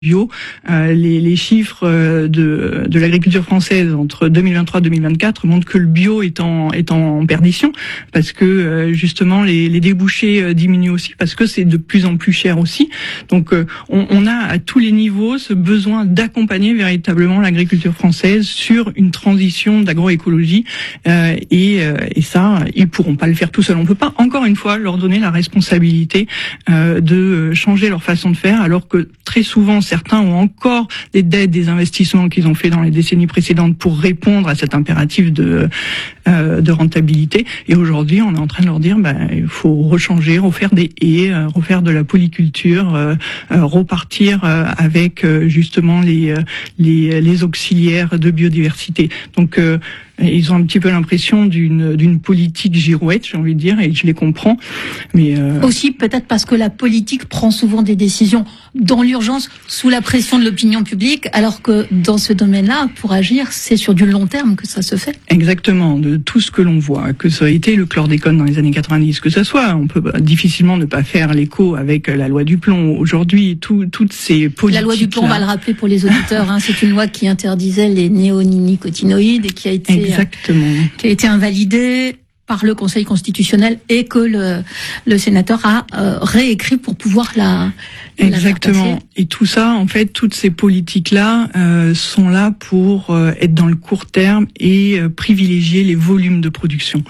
bio, les chiffres de l'agriculture française entre 2023 et 2024 montrent que le bio est en perdition parce que justement les débouchés diminuent aussi parce que c'est de plus en plus cher aussi. Donc on a à tous les niveaux ce besoin d'accompagner véritablement l'agriculture française sur une transition d'agroécologie et ça ils pourront pas le faire tout seuls. On peut pas encore une fois leur donner la responsabilité de changer leur façon de faire alors que très souvent certains ont encore des dettes, des investissements qu'ils ont fait dans les décennies précédentes pour répondre à cet impératif de rentabilité. Et aujourd'hui, on est en train de leur dire, il faut rechanger, refaire des haies, refaire de la polyculture, repartir avec justement les auxiliaires de biodiversité. Donc ils ont un petit peu l'impression d'une politique girouette, j'ai envie de dire, et je les comprends. Mais aussi peut-être parce que la politique prend souvent des décisions dans l'urgence, sous la pression de l'opinion publique, alors que dans ce domaine-là, pour agir, c'est sur du long terme que ça se fait. Exactement, de tout ce que l'on voit, que ça a été le chlordécone dans les années 90, que ça soit, on peut difficilement ne pas faire l'écho avec la loi du plomb. Aujourd'hui, toutes ces politiques. La loi du plomb, on va le rappeler pour les auditeurs, c'est une loi qui interdisait les néonicotinoïdes et qui a été invalidée par le Conseil constitutionnel et que le sénateur a réécrit pour pouvoir la Exactement. Et tout ça, en fait, toutes ces politiques-là sont là pour être dans le court terme et privilégier les volumes de production.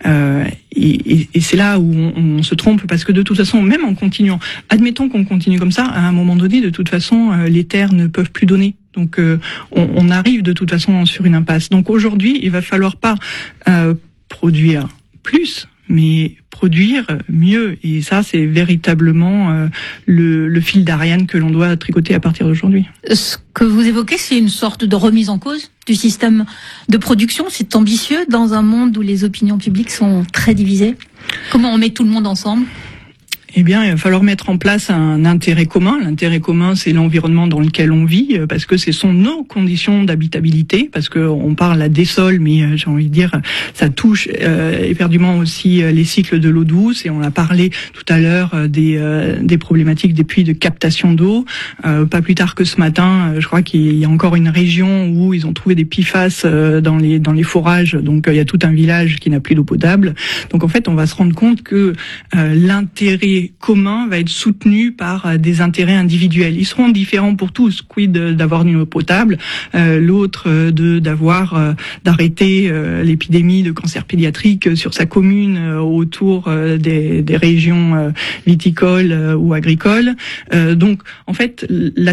Et c'est là où on se trompe parce que de toute façon, même en continuant, admettons qu'on continue comme ça, à un moment donné, de toute façon, les terres ne peuvent plus donner. Donc on arrive de toute façon sur une impasse. Donc aujourd'hui, il va falloir pas produire plus, mais produire mieux. Et ça, c'est véritablement le fil d'Ariane que l'on doit tricoter à partir d'aujourd'hui. Ce que vous évoquez, c'est une sorte de remise en cause du système de production. C'est ambitieux dans un monde où les opinions publiques sont très divisées. Comment on met tout le monde ensemble ? Eh bien, il va falloir mettre en place un intérêt commun. L'intérêt commun, c'est l'environnement dans lequel on vit, parce que ce sont nos conditions d'habitabilité, parce que on parle là des sols, mais j'ai envie de dire, ça touche éperdument aussi les cycles de l'eau douce, et on a parlé tout à l'heure des problématiques des puits de captation d'eau. Pas plus tard que ce matin, je crois qu'il y a encore une région où ils ont trouvé des PFAS dans les forages, donc il y a tout un village qui n'a plus d'eau potable. Donc en fait, on va se rendre compte que l'intérêt commun va être soutenu par des intérêts individuels. Ils seront différents pour tous. Quid d'avoir une eau potable, l'autre d'arrêter l'épidémie de cancer pédiatrique sur sa commune autour des régions viticoles ou agricoles. Donc en fait,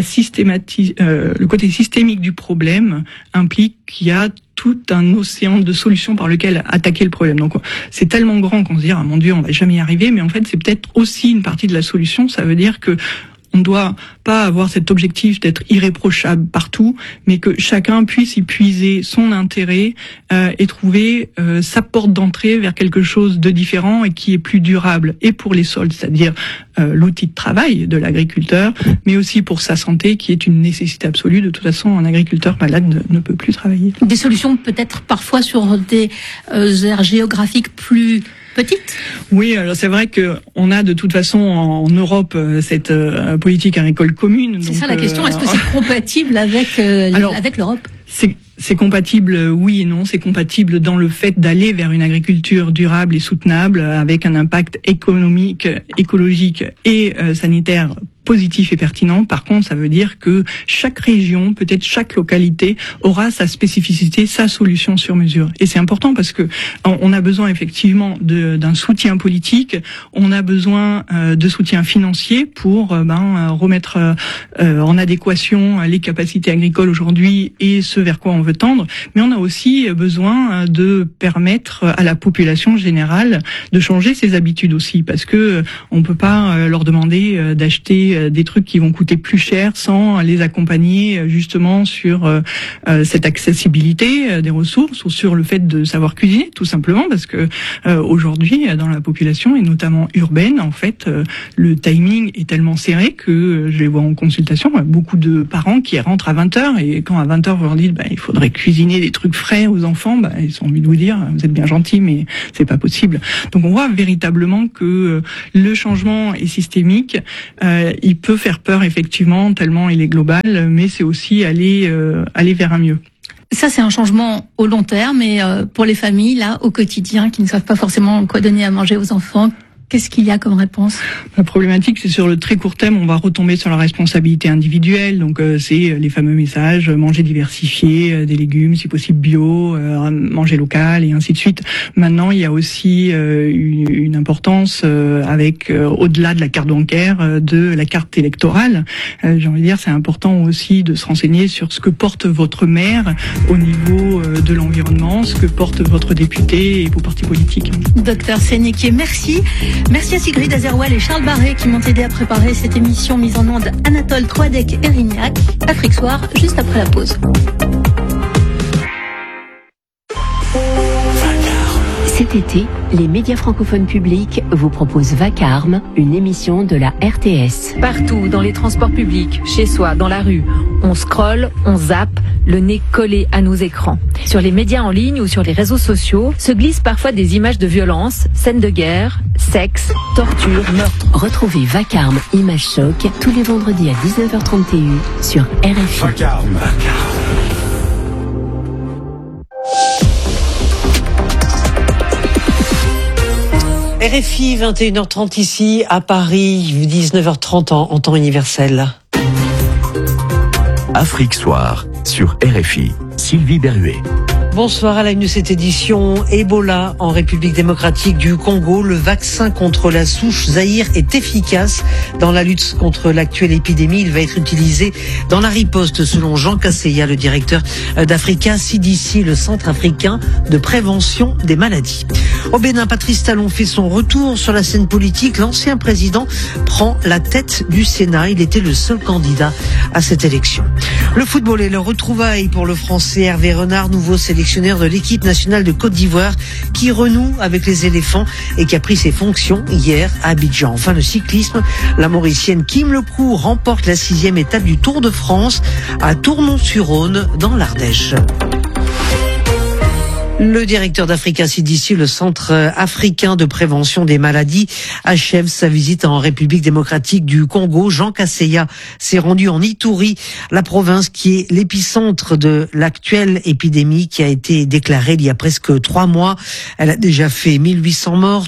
le côté systémique du problème implique qu'il y a tout un océan de solutions par lequel attaquer le problème. Donc c'est tellement grand qu'on se dit mon Dieu, on va jamais y arriver, mais en fait c'est peut-être aussi une partie de la solution. Ça veut dire que on ne doit pas avoir cet objectif d'être irréprochable partout, mais que chacun puisse y puiser son intérêt et trouver sa porte d'entrée vers quelque chose de différent et qui est plus durable, et pour les sols, c'est-à-dire l'outil de travail de l'agriculteur, mais aussi pour sa santé, qui est une nécessité absolue. De toute façon, un agriculteur malade ne peut plus travailler. Des solutions peut-être parfois sur des aires géographiques plus petite. Oui, alors c'est vrai que on a de toute façon en Europe cette politique agricole commune. C'est ça la question. Est-ce que c'est compatible avec l'Europe ? C'est compatible, oui et non. C'est compatible dans le fait d'aller vers une agriculture durable et soutenable avec un impact économique, écologique et sanitaire positif et pertinent. Par contre, ça veut dire que chaque région, peut-être chaque localité, aura sa spécificité, sa solution sur mesure. Et c'est important parce que on a besoin effectivement d'un soutien politique, on a besoin de soutien financier pour remettre en adéquation les capacités agricoles aujourd'hui et ce vers quoi on veut tendre. Mais on a aussi besoin de permettre à la population générale de changer ses habitudes aussi, parce que on peut pas leur demander d'acheter des trucs qui vont coûter plus cher sans les accompagner justement sur cette accessibilité des ressources ou sur le fait de savoir cuisiner, tout simplement, parce que aujourd'hui dans la population et notamment urbaine, en fait, le timing est tellement serré que je les vois en consultation, beaucoup de parents qui rentrent à 20h et quand à 20h vous leur dites il faudrait cuisiner des trucs frais aux enfants, ils ont envie de vous dire vous êtes bien gentil mais c'est pas possible. Donc on voit véritablement que le changement est systémique. il peut faire peur effectivement, tellement il est global, mais c'est aussi aller vers un mieux. Ça, c'est un changement au long terme, et pour les familles, là, au quotidien, qui ne savent pas forcément quoi donner à manger aux enfants, qu'est-ce qu'il y a comme réponse? La problématique, c'est sur le très court terme, on va retomber sur la responsabilité individuelle. Donc, c'est les fameux messages, manger diversifié, des légumes, si possible bio, manger local, et ainsi de suite. Maintenant, il y a aussi une importance avec, au-delà de la carte bancaire, de la carte électorale. J'ai envie de dire, c'est important aussi de se renseigner sur ce que porte votre maire au niveau de l'environnement, ce que porte votre député et vos partis politiques. Docteur Sénéquier, merci. Merci à Sigrid Azerwal et Charles Barré qui m'ont aidé à préparer cette émission mise en onde. Anatole Troadec et Rignac. Afrique Soir, juste après la pause. Cet été, les médias francophones publics vous proposent Vacarme, une émission de la RTS. Partout, dans les transports publics, chez soi, dans la rue, on scrolle, on zappe, le nez collé à nos écrans. Sur les médias en ligne ou sur les réseaux sociaux, se glissent parfois des images de violence, scènes de guerre, sexe, torture, meurtre. Retrouvez Vacarme, Image Choc, tous les vendredis à 19h30 TU sur RFI. Vacarme. RFI, 21h30 ici, à Paris, 19h30 en temps universel. Afrique Soir, sur RFI, Sylvie Berruet. Bonsoir, à la une de cette édition. Ebola en République démocratique du Congo. Le vaccin contre la souche Zaïre est efficace dans la lutte contre l'actuelle épidémie. Il va être utilisé dans la riposte, selon Jean Kaseya, le directeur d'Africa CDC, le Centre africain de prévention des maladies. Au Bénin, Patrice Talon fait son retour sur la scène politique. L'ancien président prend la tête du Sénat. Il était le seul candidat à cette élection. Le football est le retrouvaille pour le Français Hervé Renard, nouveau sélectionneur de l'équipe nationale de Côte d'Ivoire, qui renoue avec les éléphants et qui a pris ses fonctions hier à Abidjan. Enfin, le cyclisme, la Mauricienne Kim Leproux remporte la 6e étape du Tour de France à Tournon-sur-Rhône dans l'Ardèche. Le directeur d'Africa CDC, le Centre africain de prévention des maladies, achève sa visite en République démocratique du Congo. Jean Kaseya s'est rendu en Ituri, la province qui est l'épicentre de l'actuelle épidémie qui a été déclarée il y a presque 3 mois. Elle a déjà fait 1800 morts,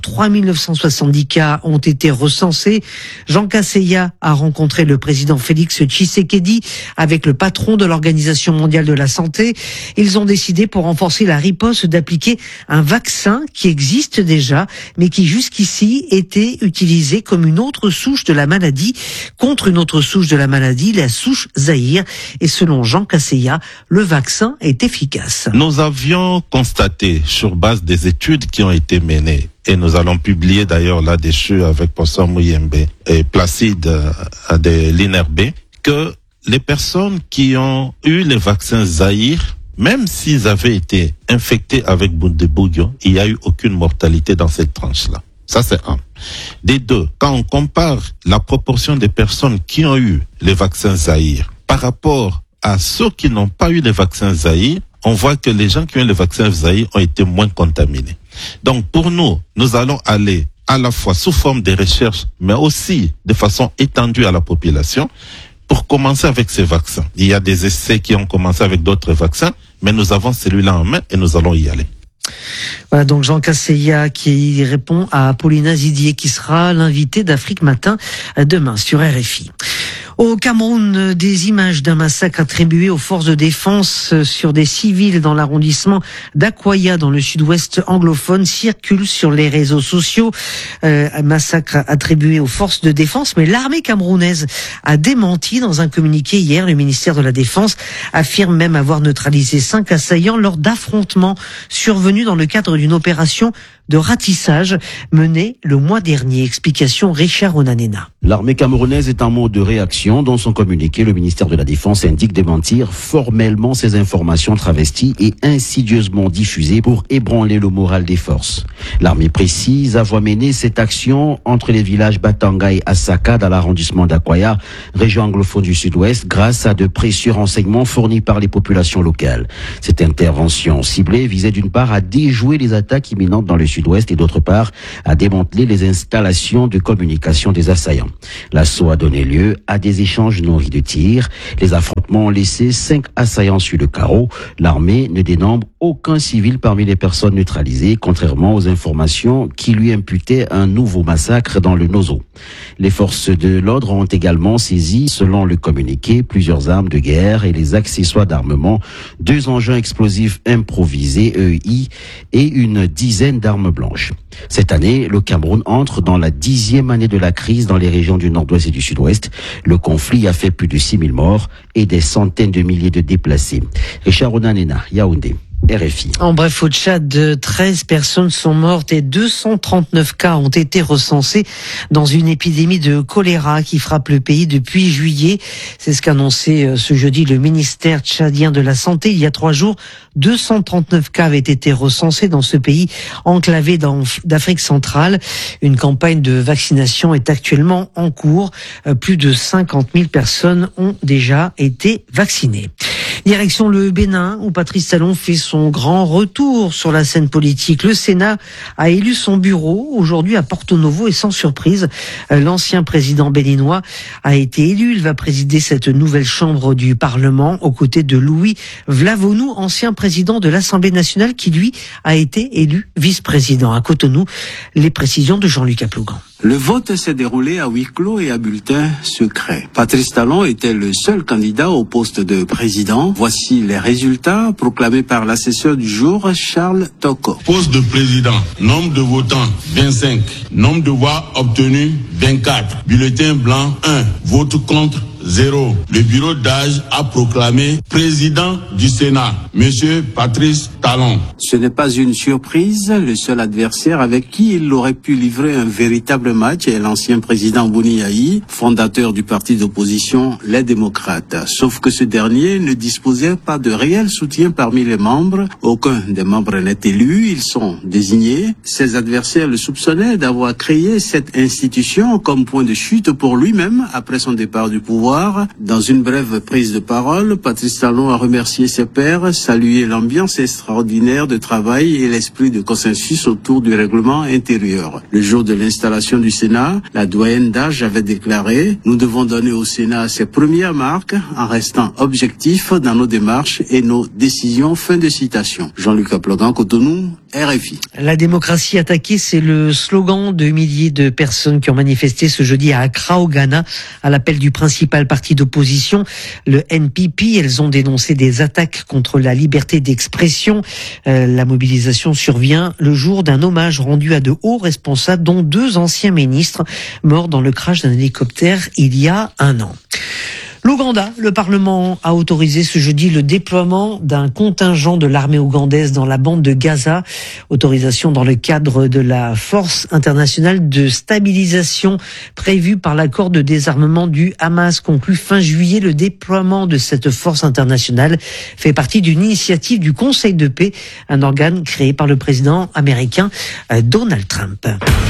3970 cas ont été recensés. Jean Kaseya a rencontré le président Félix Tshisekedi avec le patron de l'Organisation mondiale de la santé. Ils ont décidé, pour renforcer la riposte, d'appliquer un vaccin qui existe déjà, mais qui jusqu'ici était utilisé comme une autre souche de la maladie, contre une autre souche de la maladie, la souche Zaïre. Et selon Jean Kaseya, le vaccin est efficace. Nous avions constaté, sur base des études qui ont été menées, et nous allons publier d'ailleurs là-dessus avec Professeur Mouyembe et Placide de l'INRB, que les personnes qui ont eu les vaccins Zaïre, même s'ils avaient été infectés avec Bundibugyo, il n'y a eu aucune mortalité dans cette tranche-là. Ça, c'est un. Des deux, quand on compare la proportion des personnes qui ont eu les vaccins Zaïre par rapport à ceux qui n'ont pas eu les vaccins Zaïre, on voit que les gens qui ont eu les vaccins Zaïre ont été moins contaminés. Donc, pour nous, nous allons aller à la fois sous forme de recherche, mais aussi de façon étendue à la population, pour commencer avec ces vaccins. Il y a des essais qui ont commencé avec d'autres vaccins, mais nous avons celui-là en main et nous allons y aller. Voilà donc Jean Kaseya qui répond à Paulina Zidier, qui sera l'invité d'Afrique Matin demain sur RFI. Au Cameroun, des images d'un massacre attribué aux forces de défense sur des civils dans l'arrondissement d'Akwaya, dans le sud-ouest anglophone, circulent sur les réseaux sociaux. Un massacre attribué aux forces de défense, mais l'armée camerounaise a démenti dans un communiqué hier. Le ministère de la Défense affirme même avoir neutralisé 5 assaillants lors d'affrontements survenus dans le cadre d'une opération de ratissage menée le mois dernier. Explication Richard Onanena. L'armée camerounaise est en mode de réaction. Dans son communiqué, le ministère de la Défense indique démentir formellement ces informations travesties et insidieusement diffusées pour ébranler le moral des forces. L'armée précise avoir mené cette action entre les villages Batanga et Asaka dans l'arrondissement d'Akwaya, région anglophone du sud-ouest, grâce à de précieux renseignements fournis par les populations locales. Cette intervention ciblée visait d'une part à déjouer les attaques imminentes dans le sud-ouest et d'autre part à démanteler les installations de communication des assaillants. L'assaut a donné lieu à des échanges nourris de tirs. Les affrontements ont laissé 5 assaillants sur le carreau. L'armée ne dénombre aucun civil parmi les personnes neutralisées, contrairement aux informations qui lui imputaient un nouveau massacre dans le Nozo. Les forces de l'ordre ont également saisi, selon le communiqué, plusieurs armes de guerre et les accessoires d'armement, 2 engins explosifs improvisés EI et une dizaine d'armes blanches. Cette année, le Cameroun entre dans la 10e année de la crise dans les régions du nord-ouest et du sud-ouest. Le conflit a fait plus de 6 000 morts et des centaines de milliers de déplacés. Richard Onanena, Yaoundé. RFI. En bref, au Tchad, 13 personnes sont mortes et 239 cas ont été recensés dans une épidémie de choléra qui frappe le pays depuis juillet. C'est ce qu'a annoncé ce jeudi le ministère tchadien de la Santé. Il y a 3 jours, 239 cas avaient été recensés dans ce pays enclavé d'Afrique centrale. Une campagne de vaccination est actuellement en cours. Plus de 50 000 personnes ont déjà été vaccinées. Direction le Bénin, où Patrice Talon fait son grand retour sur la scène politique. Le Sénat a élu son bureau aujourd'hui à Porto Novo et sans surprise, l'ancien président béninois a été élu. Il va présider cette nouvelle chambre du Parlement aux côtés de Louis Vlavonou, ancien président de l'Assemblée nationale qui lui a été élu vice-président. À Cotonou, les précisions de Jean-Luc Aplougan. Le vote s'est déroulé à huis clos et à bulletin secret. Patrice Talon était le seul candidat au poste de président. Voici les résultats proclamés par l'assesseur du jour, Charles Toko. Poste de président, nombre de votants 25, nombre de voix obtenues 24, bulletin blanc 1, vote contre 0. Le bureau d'âge a proclamé président du Sénat, Monsieur Patrice Talon. Ce n'est pas une surprise. Le seul adversaire avec qui il aurait pu livrer un véritable match est l'ancien président Boni Yayi, fondateur du parti d'opposition Les Démocrates. Sauf que ce dernier ne disposait pas de réel soutien parmi les membres. Aucun des membres n'est élu. Ils sont désignés. Ses adversaires le soupçonnaient d'avoir créé cette institution comme point de chute pour lui-même après son départ du pouvoir. Dans une brève prise de parole, Patrice Talon a remercié ses pairs, salué l'ambiance extraordinaire de travail et l'esprit de consensus autour du règlement intérieur. Le jour de l'installation du Sénat, la doyenne d'âge avait déclaré « Nous devons donner au Sénat ses premières marques en restant objectifs dans nos démarches et nos décisions ». Fin de citation. Jean-Luc Aplougan, Cotonou, RFI. La démocratie attaquée, c'est le slogan de milliers de personnes qui ont manifesté ce jeudi à Accra, au Ghana, à l'appel du principal parti d'opposition, le NPP. Elles ont dénoncé des attaques contre la liberté d'expression. La mobilisation survient le jour d'un hommage rendu à de hauts responsables, dont 2 anciens ministres morts dans le crash d'un hélicoptère il y a 1 an. L'Ouganda, le Parlement a autorisé ce jeudi le déploiement d'un contingent de l'armée ougandaise dans la bande de Gaza. Autorisation dans le cadre de la force internationale de stabilisation prévue par l'accord de désarmement du Hamas conclu fin juillet. Le déploiement de cette force internationale fait partie d'une initiative du Conseil de paix, un organe créé par le président américain Donald Trump.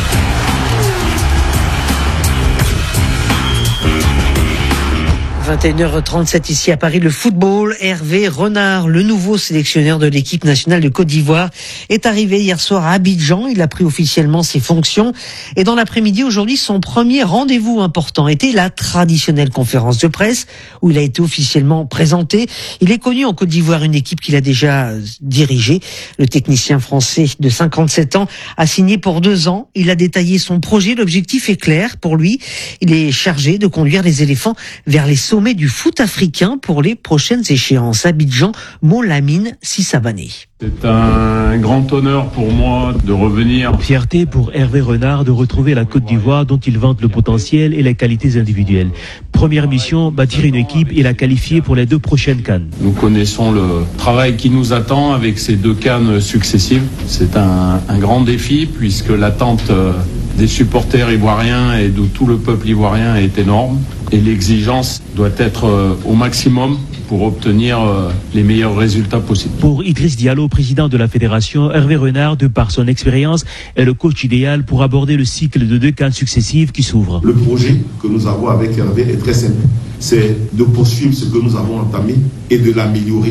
21h37 ici à Paris, le football. Hervé Renard, le nouveau sélectionneur de l'équipe nationale de Côte d'Ivoire, est arrivé hier soir à Abidjan. Il a pris officiellement ses fonctions. Et dans l'après-midi, aujourd'hui, son premier rendez-vous important était la traditionnelle conférence de presse où il a été officiellement présenté. Il est connu en Côte d'Ivoire, une équipe qu'il a déjà dirigée. Le technicien français de 57 ans a signé pour 2 ans. Il a détaillé son projet. L'objectif est clair pour lui. Il est chargé de conduire les éléphants vers les sommet du foot africain pour les prochaines échéances. Abidjan, Molamine Sissabané. C'est un grand honneur pour moi de revenir. Fierté pour Hervé Renard de retrouver la Côte d'Ivoire dont il vante le potentiel et les qualités individuelles. Première mission, bâtir une équipe et la qualifier pour les 2 prochaines CAN. Nous connaissons le travail qui nous attend avec ces 2 CAN successives. C'est un grand défi puisque l'attente des supporters ivoiriens et de tout le peuple ivoirien est énorme. Et l'exigence doit être au maximum pour obtenir les meilleurs résultats possibles. Pour Idriss Diallo, président de la fédération, Hervé Renard, de par son expérience, est le coach idéal pour aborder le cycle de 2 CAN successives qui s'ouvrent. Le projet que nous avons avec Hervé est très simple. C'est de poursuivre ce que nous avons entamé et de l'améliorer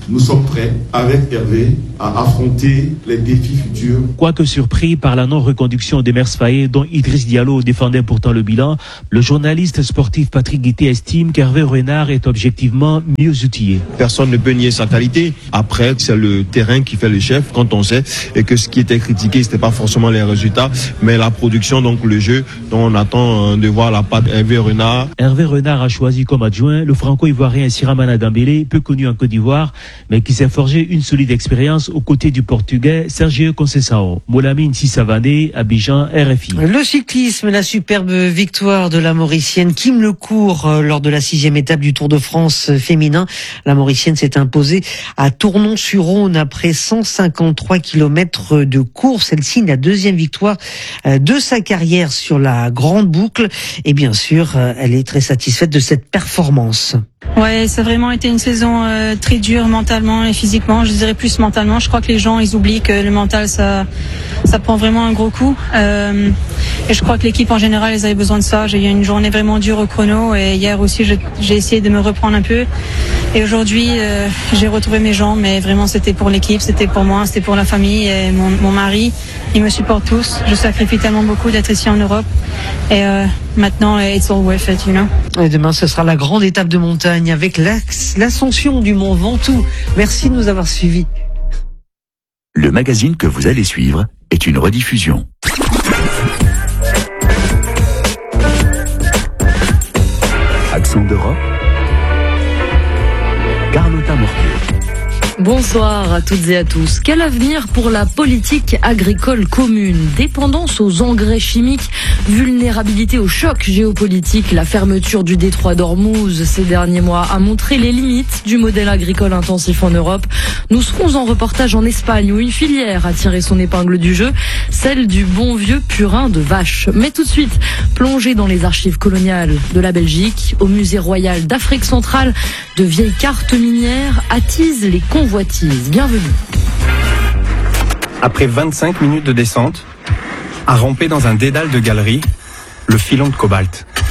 nous sommes prêts, avec Hervé, à affronter les défis futurs. Quoique surpris par la non-reconduction des Mers Faye, dont Idriss Diallo défendait pourtant le bilan, le journaliste sportif Patrick Guité estime qu'Hervé Renard est objectivement mieux outillé. Personne ne peut nier sa qualité. Après, c'est le terrain qui fait le chef quand on sait et que ce qui était critiqué, c'était pas forcément les résultats, mais la production, donc le jeu, dont on attend de voir la patte Hervé Renard. Hervé Renard a choisi comme adjoint le franco-ivoirien Siramana Dembélé, peu connu en Côte d'Ivoire, mais qui s'est forgé une solide expérience aux côtés du Portugais Sergio Conceição. Molamine Sissavané, Abidjan, RFI. Le cyclisme, la superbe victoire de la Mauricienne Kim Lecourt lors de la 6e étape du Tour de France féminin. La Mauricienne s'est imposée à Tournon-sur-Rhône après 153 km de course. Elle signe la 2e victoire de sa carrière sur la grande boucle. Et bien sûr, elle est très satisfaite de cette performance. Ouais, ça a vraiment été une saison très dure mentalement et physiquement. Je dirais plus mentalement. Je crois que les gens, ils oublient que le mental, ça prend vraiment un gros coup. Et je crois que l'équipe en général, ils avaient besoin de ça. J'ai eu une journée vraiment dure au chrono et hier aussi, j'ai essayé de me reprendre un peu. Et aujourd'hui, j'ai retrouvé mes jambes. Mais vraiment, c'était pour l'équipe, c'était pour moi, c'était pour la famille et mon mari. Ils me supportent tous. Je sacrifie tellement beaucoup d'être ici en Europe. Et maintenant, it's all worth it, you know. Et demain, ce sera la grande étape de montagne avec l'ascension du Mont Ventoux. Merci de nous avoir suivis. Le magazine que vous allez suivre est une rediffusion. Accent d'Europe, Carlotta Mortier. Bonsoir à toutes et à tous. Quel avenir pour la politique agricole commune? Dépendance aux engrais chimiques, vulnérabilité au choc géopolitique, la fermeture du détroit d'Ormuz ces derniers mois a montré les limites du modèle agricole intensif en Europe. Nous serons en reportage en Espagne où une filière a tiré son épingle du jeu, celle du bon vieux purin de vache. Mais tout de suite, plongé dans les archives coloniales de la Belgique, au musée royal d'Afrique centrale, de vieilles cartes minières attisent les convoitises. Bienvenue. Après 25 minutes de descente, à ramper dans un dédale de galerie, le filon de cobalt. Quoi ?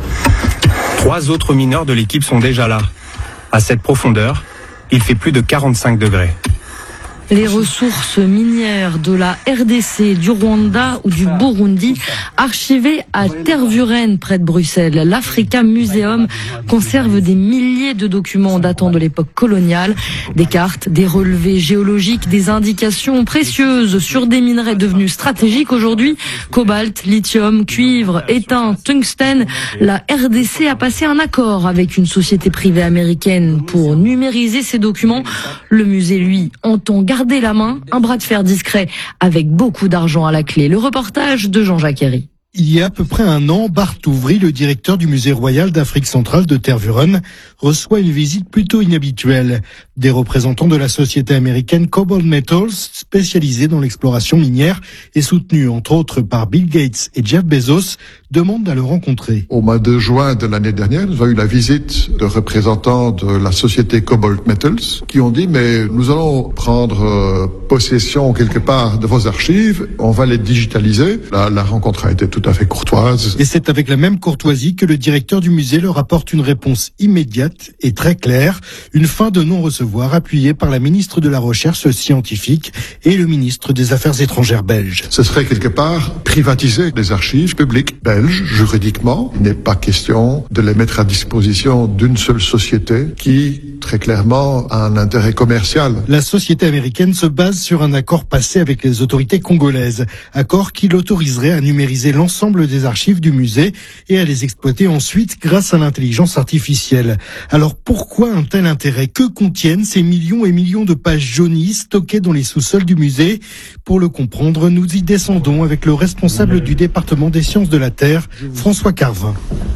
3 autres mineurs de l'équipe sont déjà là. À cette profondeur, il fait plus de 45 degrés. Les ressources minières de la RDC, du Rwanda ou du Burundi, archivées à Tervuren près de Bruxelles. L'Africa Museum conserve des milliers de documents datant de l'époque coloniale, des cartes, des relevés géologiques, des indications précieuses sur des minerais devenus stratégiques aujourd'hui, cobalt, lithium, cuivre, étain, tungstène. La RDC a passé un accord avec une société privée américaine pour numériser ces documents. Le musée, lui, entend garder la main, un bras de fer discret avec beaucoup d'argent à la clé. Le reportage de Jean-Jacques Herry. Il y a à peu près un an, Bart Ouvry, le directeur du musée royal d'Afrique centrale de Tervuren, reçoit une visite plutôt inhabituelle. Des représentants de la société américaine Cobalt Metals, spécialisée dans l'exploration minière et soutenue entre autres par Bill Gates et Jeff Bezos, demandent à le rencontrer. Au mois de juin de l'année dernière, nous avons eu la visite de représentants de la société Cobalt Metals qui ont dit mais nous allons prendre possession quelque part de vos archives, on va les digitaliser. La rencontre a été tout à fait courtoise. Et c'est avec la même courtoisie que le directeur du musée leur apporte une réponse immédiate et très claire, une fin de non-recevoir appuyée par la ministre de la Recherche scientifique et le ministre des Affaires étrangères belge. Ce serait quelque part privatiser les archives publiques belges juridiquement. Il n'est pas question de les mettre à disposition d'une seule société qui, très clairement, a un intérêt commercial. La société américaine se base sur un accord passé avec les autorités congolaises, accord qui l'autoriserait à numériser l'ensemble des archives du musée et à les exploiter ensuite grâce à l'intelligence artificielle. Alors pourquoi un tel intérêt? Que contiennent ces millions et millions de pages jaunies stockées dans les sous-sols du musée? Pour le comprendre, nous y descendons avec le responsable du département des sciences de la Terre, François Carvin.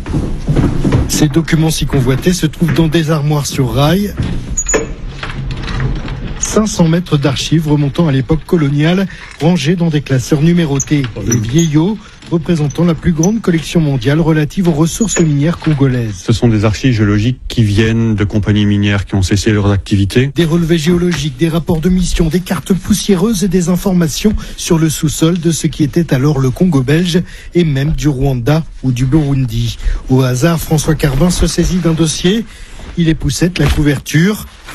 Ces documents si convoités se trouvent dans des armoires sur rail. 500 mètres d'archives remontant à l'époque coloniale, rangées dans des classeurs numérotés et vieillots, représentant la plus grande collection mondiale relative aux ressources minières congolaises. Ce sont des archives géologiques qui viennent de compagnies minières qui ont cessé leurs activités. Des relevés géologiques, des rapports de mission, des cartes poussiéreuses et des informations sur le sous-sol de ce qui était alors le Congo belge et même du Rwanda ou du Burundi. Au hasard, François Carvin se saisit d'un dossier. Il époussette la couverture.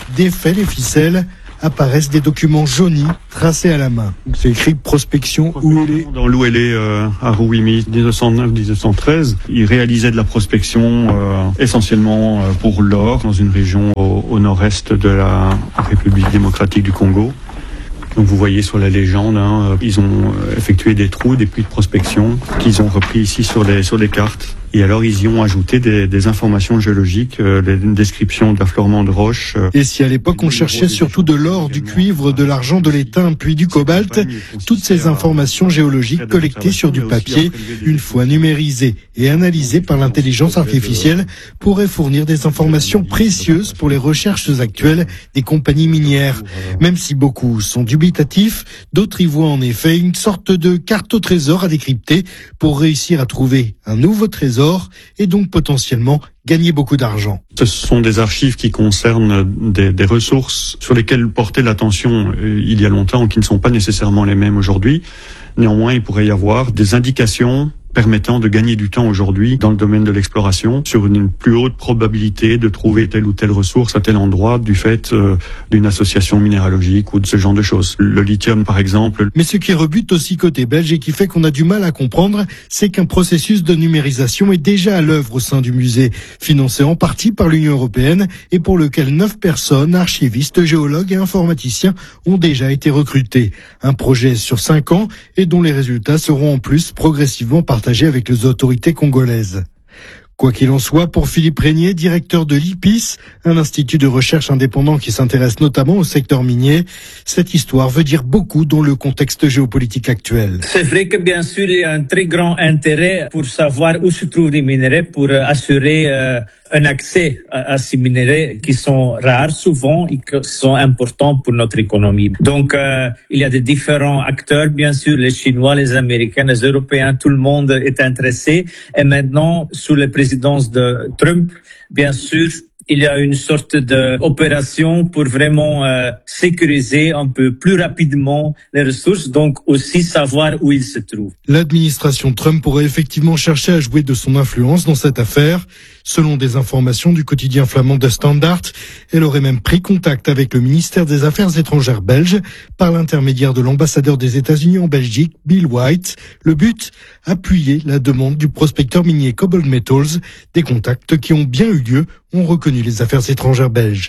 défait les ficelles, apparaissent des documents jaunis tracés à la main. C'est écrit prospection où elle est. Dans l'où elle est à Rouimi, 1909-1913, il réalisait de la prospection essentiellement pour l'or dans une région au nord-est de la République démocratique du Congo. Donc vous voyez sur la légende, ils ont effectué des trous, des puits de prospection qu'ils ont repris ici sur les cartes. Et alors ils y ont ajouté des informations géologiques, des descriptions d'affleurements de roches. Et si à l'époque on cherchait surtout de l'or, du cuivre, de l'argent, de l'étain, puis du cobalt, toutes ces informations géologiques collectées sur du papier, une fois numérisées et analysées par l'intelligence artificielle, pourraient fournir des informations précieuses pour les recherches actuelles des compagnies minières. Même si beaucoup sont dubitatifs, d'autres y voient en effet une sorte de carte au trésor à décrypter pour réussir à trouver un nouveau trésor et donc potentiellement gagner beaucoup d'argent. Ce sont des archives qui concernent des ressources sur lesquelles portait l'attention il y a longtemps, qui ne sont pas nécessairement les mêmes aujourd'hui. Néanmoins, il pourrait y avoir des indications permettant de gagner du temps aujourd'hui dans le domaine de l'exploration sur une plus haute probabilité de trouver telle ou telle ressource à tel endroit du fait d'une association minéralogique ou de ce genre de choses. Le lithium, par exemple. Mais ce qui rebute aussi côté belge et qui fait qu'on a du mal à comprendre, c'est qu'un processus de numérisation est déjà à l'œuvre au sein du musée, financé en partie par l'Union européenne et pour lequel 9 personnes, archivistes, géologues et informaticiens ont déjà été recrutés. Un projet sur 5 ans et dont les résultats seront en plus progressivement partagés avec les autorités congolaises. Quoi qu'il en soit, pour Philippe Régnier, directeur de l'IPIS, un institut de recherche indépendant qui s'intéresse notamment au secteur minier, cette histoire veut dire beaucoup dans le contexte géopolitique actuel. C'est vrai que bien sûr, il y a un très grand intérêt pour savoir où se trouvent les minerais pour assurer un accès à ces minerais qui sont rares souvent et qui sont importants pour notre économie. Donc, il y a des différents acteurs, bien sûr, les Chinois, les Américains, les Européens, tout le monde est intéressé. Et maintenant, sous la présidence de Trump, bien sûr, il y a une sorte d'opération pour vraiment sécuriser un peu plus rapidement les ressources, donc aussi savoir où ils se trouvent. L'administration Trump pourrait effectivement chercher à jouer de son influence dans cette affaire. Selon des informations du quotidien flamand De Standaard, elle aurait même pris contact avec le ministère des Affaires étrangères belge par l'intermédiaire de l'ambassadeur des États-Unis en Belgique, Bill White. Le but, appuyer la demande du prospecteur minier Cobalt Metals. Des contacts qui ont bien eu lieu, ont reconnu les affaires étrangères belges.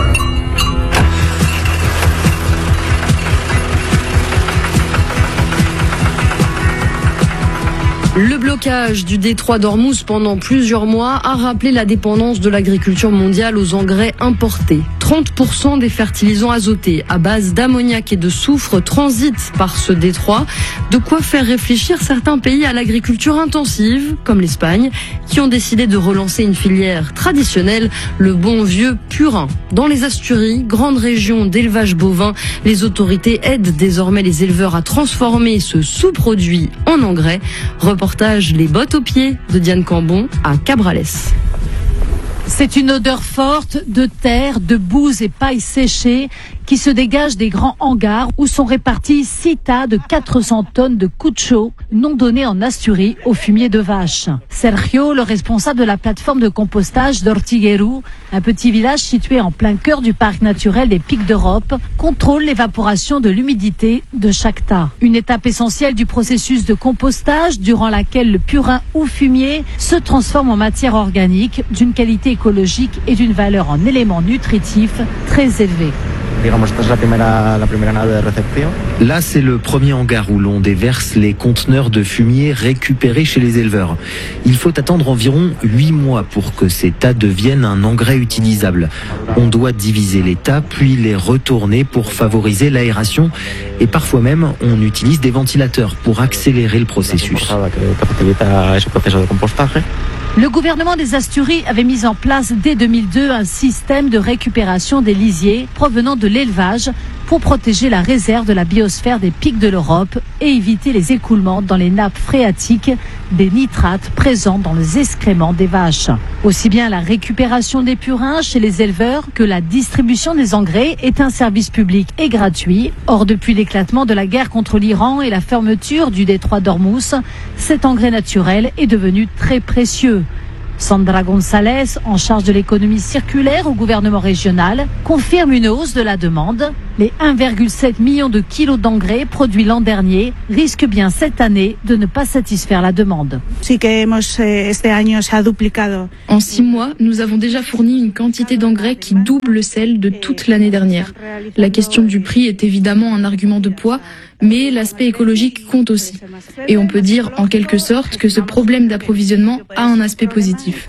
Le blocage du détroit d'Ormuz pendant plusieurs mois a rappelé la dépendance de l'agriculture mondiale aux engrais importés. 30% des fertilisants azotés à base d'ammoniac et de soufre transitent par ce détroit. De quoi faire réfléchir certains pays à l'agriculture intensive, comme l'Espagne, qui ont décidé de relancer une filière traditionnelle, le bon vieux purin. Dans les Asturies, grande région d'élevage bovin, les autorités aident désormais les éleveurs à transformer ce sous-produit en engrais. Reportage Les bottes aux pieds de Diane Cambon à Cabrales. C'est une odeur forte de terre, de bouse et paille séchée qui se dégage des grands hangars où sont répartis 6 tas de 400 tonnes de coucho non donnés en Asturie aux fumiers de vaches. Sergio, le responsable de la plateforme de compostage d'Ortigueru, un petit village situé en plein cœur du parc naturel des Pics d'Europe, contrôle l'évaporation de l'humidité de chaque tas. Une étape essentielle du processus de compostage durant laquelle le purin ou fumier se transforme en matière organique d'une qualité écologique et d'une valeur en éléments nutritifs très élevée. Là, c'est le premier hangar où l'on déverse les conteneurs de fumier récupérés chez les éleveurs. Il faut attendre environ 8 mois pour que ces tas deviennent un engrais utilisable. On doit diviser les tas, puis les retourner pour favoriser l'aération. Et parfois même, on utilise des ventilateurs pour accélérer le processus. Le gouvernement des Asturies avait mis en place dès 2002 un système de récupération des lisiers provenant de l'élevage pour protéger la réserve de la biosphère des Pics de l'Europe et éviter les écoulements dans les nappes phréatiques des nitrates présents dans les excréments des vaches. Aussi bien la récupération des purins chez les éleveurs que la distribution des engrais est un service public et gratuit. Or, depuis l'éclatement de la guerre contre l'Iran et la fermeture du détroit d'Ormuz, cet engrais naturel est devenu très précieux. Sandra González, en charge de l'économie circulaire au gouvernement régional, confirme une hausse de la demande. Les 1,7 million de kilos d'engrais produits l'an dernier risquent bien cette année de ne pas satisfaire la demande. En 6 mois, nous avons déjà fourni une quantité d'engrais qui double celle de toute l'année dernière. La question du prix est évidemment un argument de poids, mais l'aspect écologique compte aussi. Et on peut dire en quelque sorte que ce problème d'approvisionnement a un aspect positif.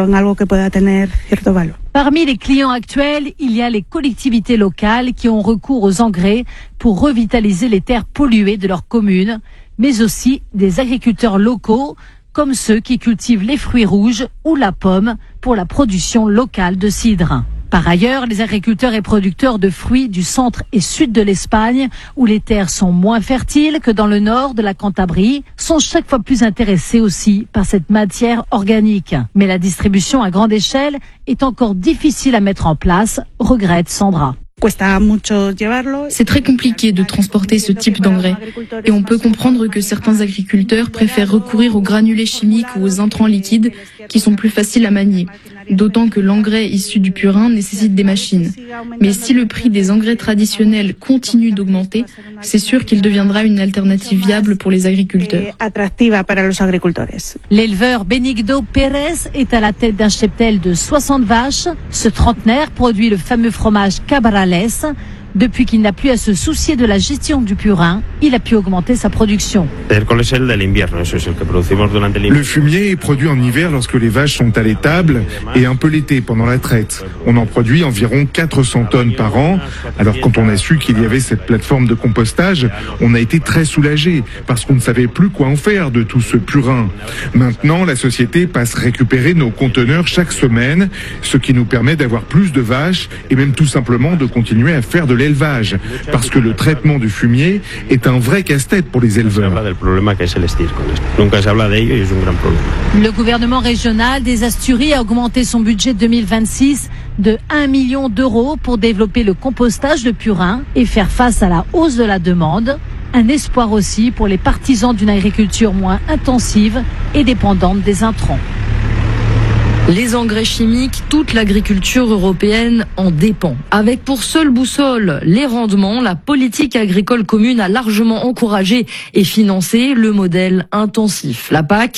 Parmi les clients actuels, il y a les collectivités locales qui ont recours aux engrais pour revitaliser les terres polluées de leur commune, mais aussi des agriculteurs locaux comme ceux qui cultivent les fruits rouges ou la pomme pour la production locale de cidre. Par ailleurs, les agriculteurs et producteurs de fruits du centre et sud de l'Espagne, où les terres sont moins fertiles que dans le nord de la Cantabrie, sont chaque fois plus intéressés aussi par cette matière organique. Mais la distribution à grande échelle est encore difficile à mettre en place, regrette Sandra. C'est très compliqué de transporter ce type d'engrais et on peut comprendre que certains agriculteurs préfèrent recourir aux granulés chimiques ou aux intrants liquides qui sont plus faciles à manier, d'autant que l'engrais issu du purin nécessite des machines. Mais si le prix des engrais traditionnels continue d'augmenter, c'est sûr qu'il deviendra une alternative viable pour les agriculteurs. L'éleveur Benigdo Pérez est à la tête d'un cheptel de 60 vaches. Ce trentenaire produit le fameux fromage Cabrales. Depuis qu'il n'a plus à se soucier de la gestion du purin, il a pu augmenter sa production. Le fumier est produit en hiver lorsque les vaches sont à l'étable et un peu l'été pendant la traite. On en produit environ 400 tonnes par an. Alors quand on a su qu'il y avait cette plateforme de compostage, on a été très soulagés parce qu'on ne savait plus quoi en faire de tout ce purin. Maintenant, la société passe récupérer nos conteneurs chaque semaine, ce qui nous permet d'avoir plus de vaches et même tout simplement de continuer à faire de l'élevage, parce que le traitement du fumier est un vrai casse-tête pour les éleveurs. Le gouvernement régional des Asturies a augmenté son budget 2026 de 1 million d'euros pour développer le compostage de purin et faire face à la hausse de la demande. Un espoir aussi pour les partisans d'une agriculture moins intensive et dépendante des intrants. Les engrais chimiques, toute l'agriculture européenne en dépend. Avec pour seule boussole les rendements, la politique agricole commune a largement encouragé et financé le modèle intensif. La PAC,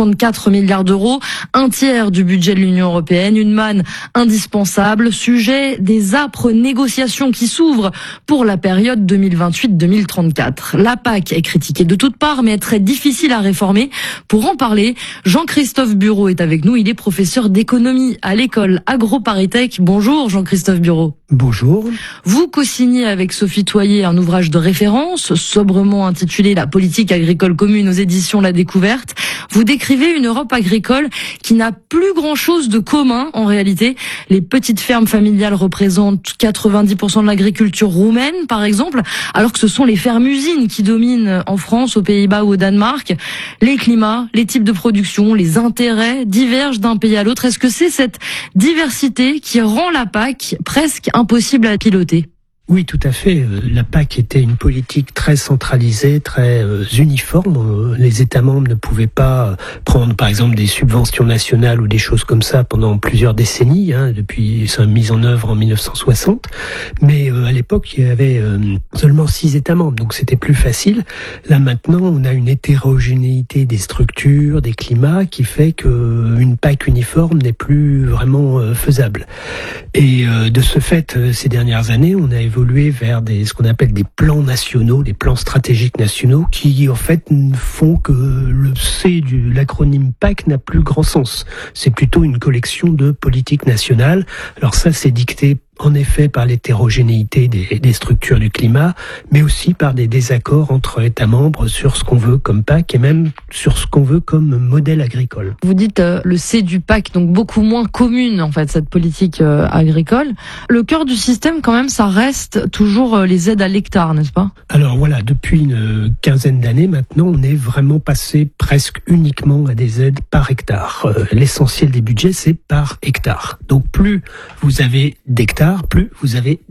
54 milliards d'euros, un tiers du budget de l'Union européenne, une manne indispensable, sujet des âpres négociations qui s'ouvrent pour la période 2028-2034. La PAC est critiquée de toutes parts, mais est très difficile à réformer. Pour en parler, Jean-Christophe Bureau est avec nous, il est professeur d'économie à l'école AgroParisTech. Bonjour Jean-Christophe Bureau. Bonjour. Vous co-signez avec Sophie Toyer un ouvrage de référence, sobrement intitulé La politique agricole commune aux éditions La Découverte. Vous décrivez une Europe agricole qui n'a plus grand-chose de commun en réalité. Les petites fermes familiales représentent 90% de l'agriculture roumaine par exemple, alors que ce sont les fermes-usines qui dominent en France, aux Pays-Bas ou au Danemark. Les climats, les types de production, les intérêts divergent d'un pays à l'autre. Est-ce que c'est cette diversité qui rend la PAC presque impossible à piloter ? Oui, tout à fait. La PAC était une politique très centralisée, très uniforme. Les États membres ne pouvaient pas prendre, par exemple, des subventions nationales ou des choses comme ça pendant plusieurs décennies, depuis sa mise en œuvre en 1960. Mais à l'époque, il y avait seulement 6 États membres, donc c'était plus facile. Là, maintenant, on a une hétérogénéité des structures, des climats, qui fait qu'une PAC uniforme n'est plus vraiment faisable. Et de ce fait, ces dernières années, on a évolué vers ce qu'on appelle des plans nationaux, des plans stratégiques nationaux, qui en fait font que le C de l'acronyme PAC n'a plus grand sens. C'est plutôt une collection de politiques nationales. Alors ça, c'est dicté en effet par l'hétérogénéité des structures du climat, mais aussi par des désaccords entre États membres sur ce qu'on veut comme PAC et même sur ce qu'on veut comme modèle agricole. Vous dites le C du PAC, donc beaucoup moins commune en fait cette politique agricole. Le cœur du système quand même, ça reste toujours les aides à l'hectare, n'est-ce pas ? Alors voilà, depuis une quinzaine d'années maintenant, on est vraiment passé presque uniquement à des aides par hectare. L'essentiel des budgets, c'est par hectare. Donc plus vous avez d'hectares, plus vous avez d'aides.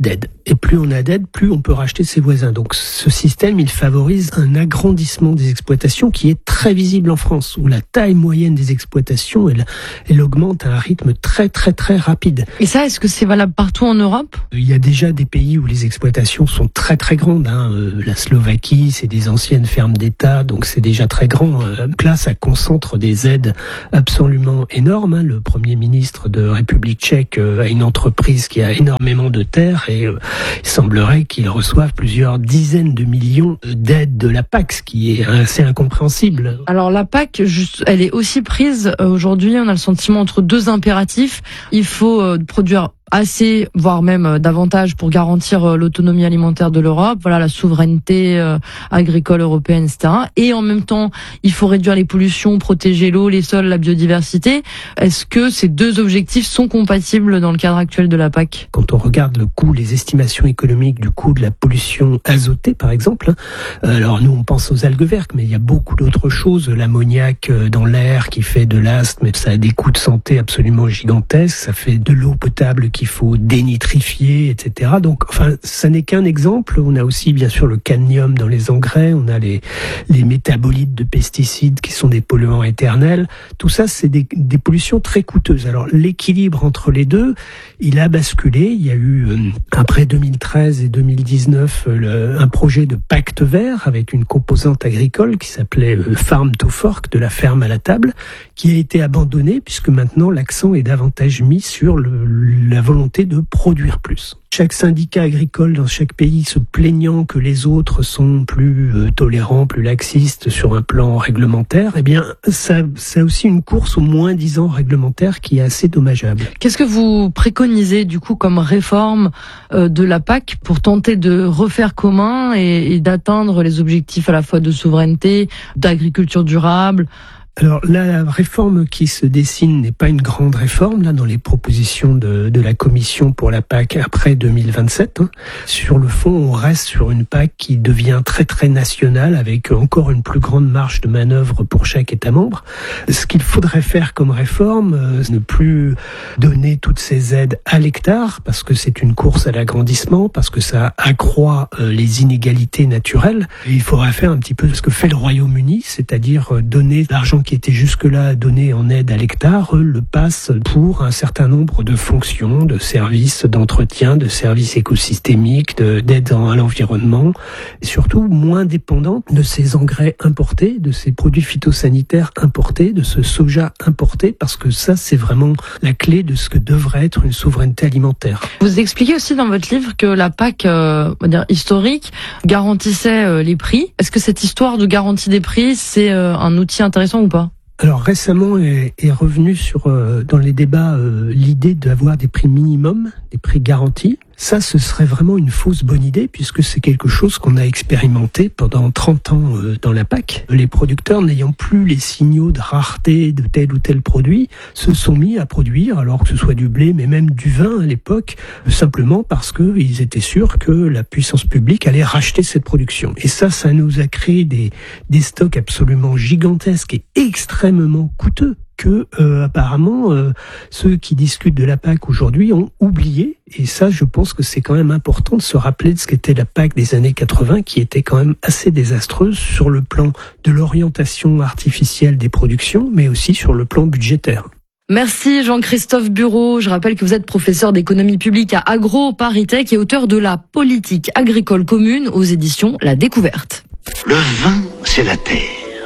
Et plus on a d'aides, plus on peut racheter ses voisins. Donc ce système, il favorise un agrandissement des exploitations qui est très visible en France, où la taille moyenne des exploitations, elle augmente à un rythme très très très rapide. Et ça, est-ce que c'est valable partout en Europe ? Il y a déjà des pays où les exploitations sont très très grandes. La Slovaquie, c'est des anciennes fermes d'État, donc c'est déjà très grand. Là, ça concentre des aides absolument énormes. Le Premier ministre de République tchèque a une entreprise qui a énormément de terres et il semblerait qu'ils reçoivent plusieurs dizaines de millions d'aides de la PAC, ce qui est assez incompréhensible. Alors la PAC, elle est aussi prise aujourd'hui, on a le sentiment entre deux impératifs. Il faut produire assez, voire même davantage pour garantir l'autonomie alimentaire de l'Europe, voilà, la souveraineté agricole européenne, etc. Et en même temps, il faut réduire les pollutions, protéger l'eau, les sols, la biodiversité. Est-ce que ces deux objectifs sont compatibles dans le cadre actuel de la PAC ? Quand on regarde le coût, les estimations économiques du coût de la pollution azotée, par exemple, alors nous on pense aux algues vertes, mais il y a beaucoup d'autres choses, l'ammoniac dans l'air qui fait de l'asthme, ça a des coûts de santé absolument gigantesques, ça fait de l'eau potable qu'il faut dénitrifier, etc. Donc, enfin, ça n'est qu'un exemple. On a aussi, bien sûr, le cadmium dans les engrais. On a les métabolites de pesticides qui sont des polluants éternels. Tout ça, c'est des pollutions très coûteuses. Alors, l'équilibre entre les deux, il a basculé. Il y a eu, après 2013 et 2019, un projet de pacte vert avec une composante agricole qui s'appelait Farm to Fork, de la ferme à la table, qui a été abandonné puisque maintenant l'accent est davantage mis sur la volonté de produire plus. Chaque syndicat agricole dans chaque pays se plaignant que les autres sont plus tolérants, plus laxistes sur un plan réglementaire, eh bien, ça a aussi une course au moins-disant réglementaire qui est assez dommageable. Qu'est-ce que vous préconisez du coup comme réforme de la PAC pour tenter de refaire commun et d'atteindre les objectifs à la fois de souveraineté, d'agriculture durable ? Alors la réforme qui se dessine n'est pas une grande réforme là dans les propositions de la Commission pour la PAC après 2027. Sur le fond, on reste sur une PAC qui devient très très nationale avec encore une plus grande marge de manœuvre pour chaque État membre. Ce qu'il faudrait faire comme réforme, ne plus donner toutes ces aides à l'hectare parce que c'est une course à l'agrandissement, parce que ça accroît les inégalités naturelles. Et il faudrait faire un petit peu ce que fait le Royaume-Uni, c'est-à-dire donner l'argent qui était jusque-là donné en aide à l'hectare, le passe pour un certain nombre de fonctions, de services d'entretien, de services écosystémiques, d'aide à l'environnement, et surtout moins dépendant de ces engrais importés, de ces produits phytosanitaires importés, de ce soja importé, parce que ça, c'est vraiment la clé de ce que devrait être une souveraineté alimentaire. Vous expliquez aussi dans votre livre que la PAC, on va dire historique, garantissait les prix. Est-ce que cette histoire de garantie des prix, c'est un outil intéressant ou pas ? Alors récemment est revenu dans les débats l'idée d'avoir des prix minimums, des prix garantis. Ça, ce serait vraiment une fausse bonne idée puisque c'est quelque chose qu'on a expérimenté pendant 30 ans dans la PAC. Les producteurs, n'ayant plus les signaux de rareté de tel ou tel produit, se sont mis à produire, alors que ce soit du blé, mais même du vin à l'époque, simplement parce qu'ils étaient sûrs que la puissance publique allait racheter cette production. Et ça nous a créé des stocks absolument gigantesques et extrêmement coûteux que apparemment ceux qui discutent de la PAC aujourd'hui ont oublié. Et ça, je pense que c'est quand même important de se rappeler de ce qu'était la PAC des années 80, qui était quand même assez désastreuse sur le plan de l'orientation artificielle des productions, mais aussi sur le plan budgétaire. Merci Jean-Christophe Bureau. Je rappelle que vous êtes professeur d'économie publique à AgroParisTech et auteur de la politique agricole commune aux éditions La Découverte. Le vin, c'est la terre.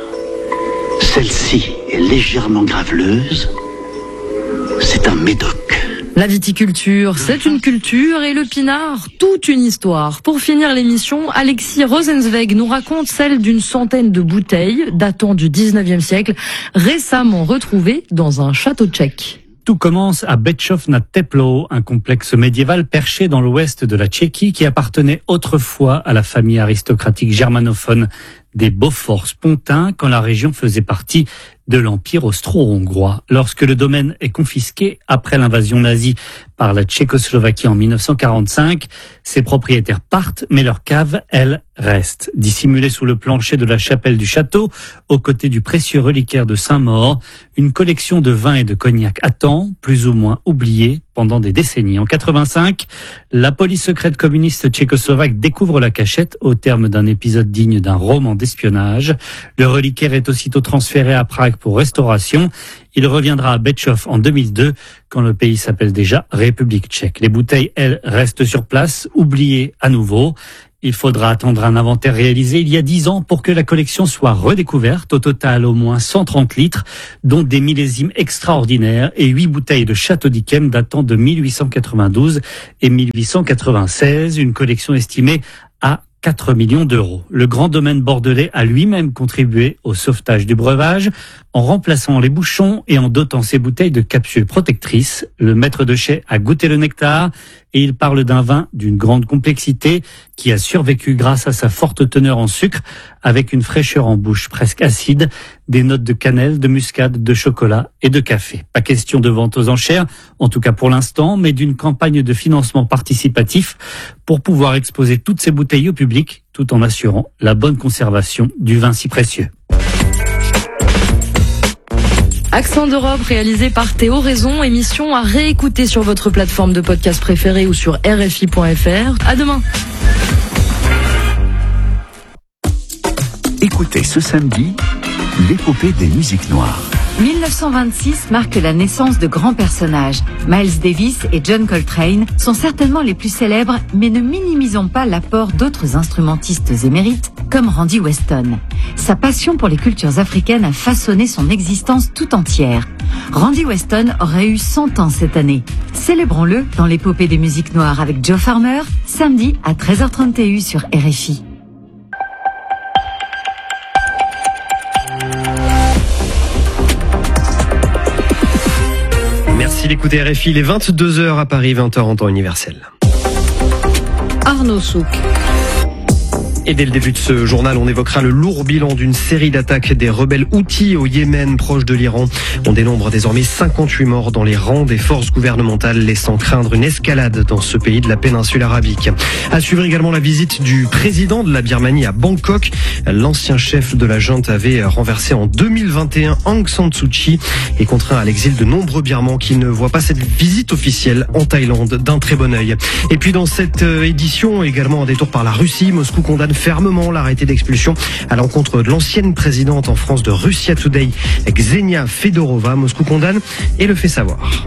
Celle-ci est légèrement graveleuse. C'est un médoc. La viticulture, c'est une culture et le pinard, toute une histoire. Pour finir l'émission, Alexis Rosenzweig nous raconte celle d'une centaine de bouteilles datant du 19e siècle, récemment retrouvées dans un château tchèque. Tout commence à Bečov nad Teplou, un complexe médiéval perché dans l'ouest de la Tchéquie qui appartenait autrefois à la famille aristocratique germanophone des Beaufort-Spontin quand la région faisait partie de l'Empire austro-hongrois. Lorsque le domaine est confisqué après l'invasion nazie par la Tchécoslovaquie en 1945, ses propriétaires partent, mais leur cave, elle, reste. Dissimulée sous le plancher de la chapelle du château, aux côtés du précieux reliquaire de Saint-Maur, une collection de vins et de cognac attend, plus ou moins oubliée, pendant des décennies. En 85, la police secrète communiste tchécoslovaque découvre la cachette au terme d'un épisode digne d'un roman d'espionnage. Le reliquaire est aussitôt transféré à Prague pour restauration. Il reviendra à Bečov en 2002, quand le pays s'appelle déjà République tchèque. Les bouteilles, elles, restent sur place, oubliées à nouveau. Il faudra attendre un inventaire réalisé il y a 10 ans pour que la collection soit redécouverte. Au total, au moins 130 litres, dont des millésimes extraordinaires et 8 bouteilles de Château d'Yquem datant de 1892 et 1896. Une collection estimée à 4 millions d'euros. Le grand domaine bordelais a lui-même contribué au sauvetage du breuvage en remplaçant les bouchons et en dotant ses bouteilles de capsules protectrices. Le maître de chai a goûté le nectar et il parle d'un vin d'une grande complexité qui a survécu grâce à sa forte teneur en sucre avec une fraîcheur en bouche presque acide, des notes de cannelle, de muscade, de chocolat et de café. Pas question de vente aux enchères, en tout cas pour l'instant, mais d'une campagne de financement participatif pour pouvoir exposer toutes ces bouteilles au public tout en assurant la bonne conservation du vin si précieux. Accent d'Europe réalisé par Théo Raison, émission à réécouter sur votre plateforme de podcast préférée ou sur RFI.fr. À demain. Écoutez ce samedi l'épopée des musiques noires. 1926 marque la naissance de grands personnages. Miles Davis et John Coltrane sont certainement les plus célèbres, mais ne minimisons pas l'apport d'autres instrumentistes émérites, comme Randy Weston. Sa passion pour les cultures africaines a façonné son existence tout entière. Randy Weston aurait eu 100 ans cette année. Célébrons-le dans l'épopée des musiques noires avec Joe Farmer, samedi à 13h30 TU sur RFI. Merci d'écouter RFI, il est 22h à Paris, 20h en temps universel. Arnaud Souk. Et dès le début de ce journal, on évoquera le lourd bilan d'une série d'attaques des rebelles Houthis au Yémen, proche de l'Iran. On dénombre désormais 58 morts dans les rangs des forces gouvernementales, laissant craindre une escalade dans ce pays de la péninsule arabique. À suivre également la visite du président de la Birmanie à Bangkok. L'ancien chef de la junte avait renversé en 2021 Aung San Suu Kyi et contraint à l'exil de nombreux Birmans qui ne voient pas cette visite officielle en Thaïlande d'un très bon œil. Et puis dans cette édition, également un détour par la Russie, Moscou condamne fermement l'arrêté d'expulsion à l'encontre de l'ancienne présidente en France de Russia Today, Ksenia Fedorova. Moscou condamne et le fait savoir.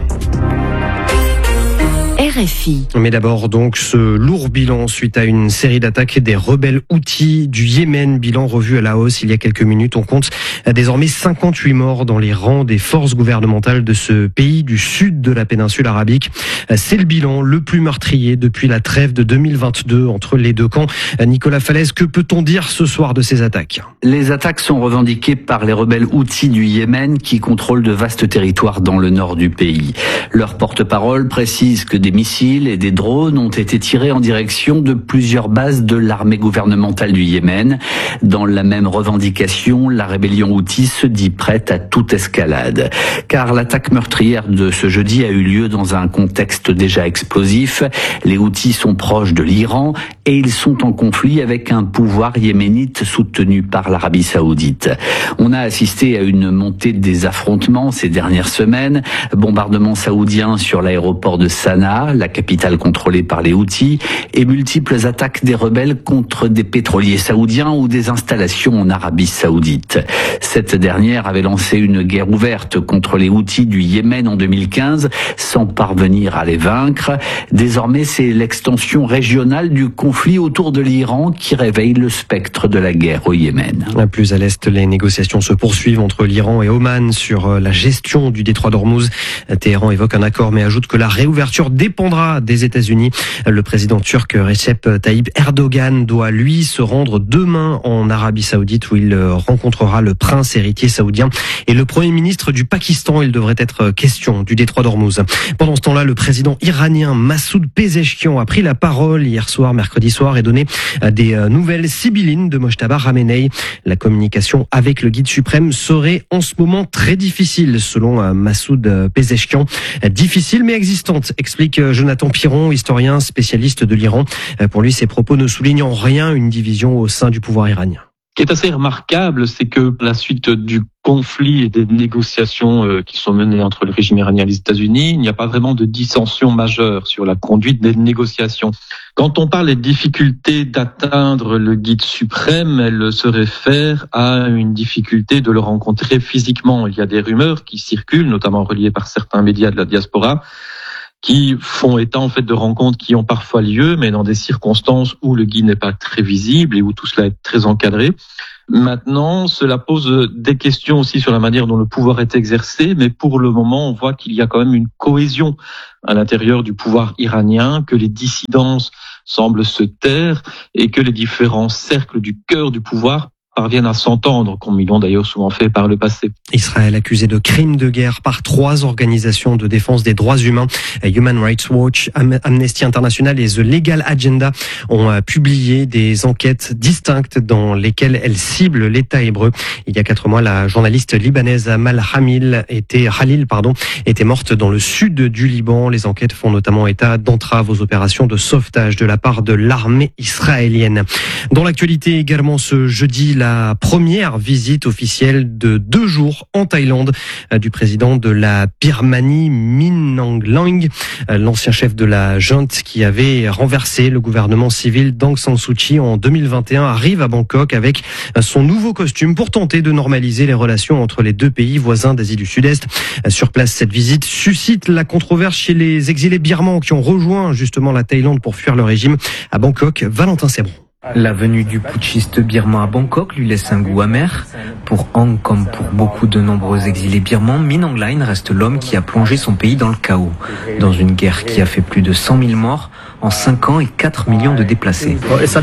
RFI. Mais d'abord donc ce lourd bilan suite à une série d'attaques des rebelles Houthis du Yémen, bilan revu à la hausse il y a quelques minutes. On compte désormais 58 morts dans les rangs des forces gouvernementales de ce pays du sud de la péninsule arabique. C'est le bilan le plus meurtrier depuis la trêve de 2022 entre les deux camps. Nicolas Falaise, que peut-on dire ce soir de ces attaques ? Les attaques sont revendiquées par les rebelles Houthis du Yémen qui contrôlent de vastes territoires dans le nord du pays. Leur porte-parole précise que des missiles et des drones ont été tirés en direction de plusieurs bases de l'armée gouvernementale du Yémen. Dans la même revendication, la rébellion Houthi se dit prête à toute escalade. Car l'attaque meurtrière de ce jeudi a eu lieu dans un contexte déjà explosif. Les Houthis sont proches de l'Iran et ils sont en conflit avec un pouvoir yéménite soutenu par l'Arabie Saoudite. On a assisté à une montée des affrontements ces dernières semaines. Bombardements saoudiens sur l'aéroport de Sanaa, la capitale contrôlée par les Houthis, et multiples attaques des rebelles contre des pétroliers saoudiens ou des installations en Arabie Saoudite. Cette dernière avait lancé une guerre ouverte contre les Houthis du Yémen en 2015, sans parvenir à les vaincre. Désormais, c'est l'extension régionale du conflit autour de l'Iran qui réveille le spectre de la guerre au Yémen. Plus à l'est, les négociations se poursuivent entre l'Iran et Oman sur la gestion du détroit d'Ormuz. Téhéran évoque un accord mais ajoute que la réouverture dépendra des États-Unis. Le président turc Recep Tayyip Erdogan doit lui se rendre demain en Arabie Saoudite où il rencontrera le prince héritier saoudien et le premier ministre du Pakistan. Il devrait être question du détroit d'Ormuz. Pendant ce temps-là, le président iranien Massoud Pezeshkian a pris la parole hier soir, mercredi soir, et donné des nouvelles sibyllines de Mojtaba Khamenei. La communication avec le guide suprême serait en ce moment très difficile, selon Massoud Pezeshkian. Difficile mais existante, explique Jonathan Piron, historien spécialiste de l'Iran. Pour lui, ces propos ne soulignent en rien une division au sein du pouvoir iranien. Ce qui est assez remarquable, c'est que la suite du conflit et des négociations qui sont menées entre le régime iranien et les États-Unis, il n'y a pas vraiment de dissension majeure sur la conduite des négociations. Quand on parle des difficultés d'atteindre le guide suprême, elle se réfère à une difficulté de le rencontrer physiquement. Il y a des rumeurs qui circulent, notamment reliées par certains médias de la diaspora, qui font état en fait de rencontres qui ont parfois lieu, mais dans des circonstances où le guide n'est pas très visible et où tout cela est très encadré. Maintenant, cela pose des questions aussi sur la manière dont le pouvoir est exercé, mais pour le moment, on voit qu'il y a quand même une cohésion à l'intérieur du pouvoir iranien, que les dissidences semblent se taire et que les différents cercles du cœur du pouvoir parviennent à s'entendre, comme ils l'ont d'ailleurs souvent fait par le passé. Israël accusé de crimes de guerre par 3 organisations de défense des droits humains. Human Rights Watch, Amnesty International et The Legal Agenda ont publié des enquêtes distinctes dans lesquelles elles ciblent l'État hébreu. Il y a 4 mois, la journaliste libanaise Amal Khalil était morte dans le sud du Liban. Les enquêtes font notamment état d'entraves aux opérations de sauvetage de la part de l'armée israélienne. Dans l'actualité également ce jeudi, la première visite officielle de 2 jours en Thaïlande du président de la Birmanie, Min Aung Hlaing, l'ancien chef de la junte qui avait renversé le gouvernement civil d'Aung San Suu Kyi en 2021, arrive à Bangkok avec son nouveau costume pour tenter de normaliser les relations entre les 2 pays voisins d'Asie du Sud-Est. Sur place, cette visite suscite la controverse chez les exilés birmans qui ont rejoint justement la Thaïlande pour fuir le régime. À Bangkok, Valentin Sebron. La venue du putschiste birman à Bangkok lui laisse un goût amer. Pour Aung comme pour beaucoup de nombreux exilés birmans, Min Aung Hlaing reste l'homme qui a plongé son pays dans le chaos. Dans une guerre qui a fait plus de 100 000 morts en 5 ans et 4 millions de déplacés.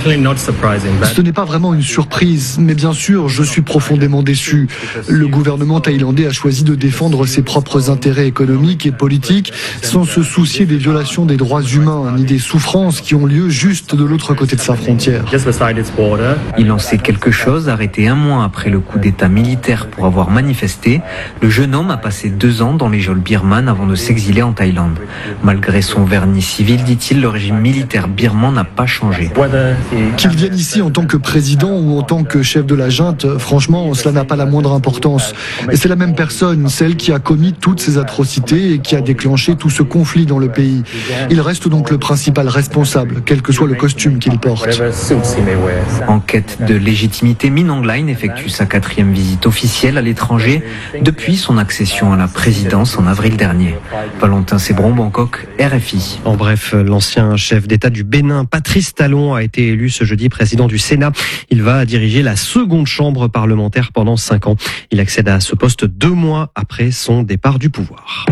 Ce n'est pas vraiment une surprise, mais bien sûr, je suis profondément déçu. Le gouvernement thaïlandais a choisi de défendre ses propres intérêts économiques et politiques sans se soucier des violations des droits humains ni des souffrances qui ont lieu juste de l'autre côté de sa frontière. Il en sait quelque chose, arrêté 1 mois après le coup d'état militaire pour avoir manifesté. Le jeune homme a passé 2 ans dans les geôles birmanes avant de s'exiler en Thaïlande. Malgré son vernis civil, dit-il, le régime militaire birman n'a pas changé. Qu'il vienne ici en tant que président ou en tant que chef de la junte, franchement, cela n'a pas la moindre importance. Et c'est la même personne, celle qui a commis toutes ces atrocités et qui a déclenché tout ce conflit dans le pays. Il reste donc le principal responsable, quel que soit le costume qu'il porte. En quête de légitimité, Min Aung Hlaing effectue sa 4e visite officielle à l'étranger depuis son accession à la présidence en avril dernier. Valentin Sebron, Bangkok, RFI. En bref, l'ancien chef d'État du Bénin, Patrice Talon, a été élu ce jeudi président du Sénat. Il va diriger la 2e chambre parlementaire pendant 5 ans. Il accède à ce poste 2 mois après son départ du pouvoir.